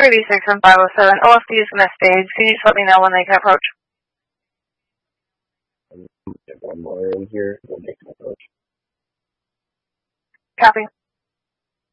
3D6 and 507. OFD is going to stage. Can you just let me know when they can approach? Get one more in here. We'll make an approach. Copy.